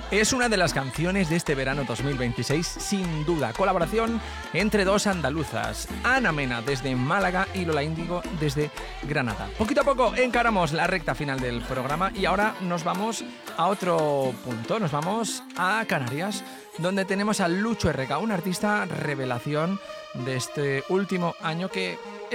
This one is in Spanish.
Es una de las canciones de este verano 2026, sin duda. Colaboración entre dos andaluzas, Ana Mena desde Málaga y Lola Índigo desde Granada. Poquito a poco encaramos la recta final del programa y ahora nos vamos a otro punto, nos vamos a Canarias, donde tenemos a Lucho RK, un artista revelación de este último año que